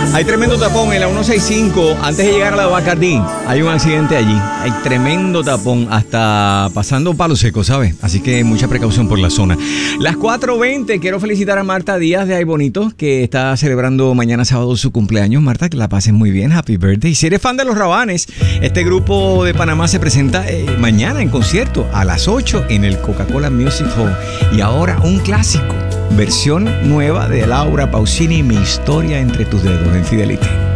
Hay tremendo tapón en la 165 antes de llegar a la Bacardí. Hay un accidente allí. Hay tremendo tapón hasta pasando Palo Seco, ¿sabes? Así que mucha precaución por la zona. Las 4:20. Quiero felicitar a Marta Díaz de Ay Bonito, que está celebrando mañana sábado su cumpleaños. Marta, que la pases muy bien. Happy birthday. Si eres fan de Los Rabanes, este grupo de Panamá se presenta mañana en concierto a las 8 en el Coca-Cola Music Hall. Y ahora un clásico. Versión nueva de Laura Pausini, Mi historia entre tus dedos, en Fidelity.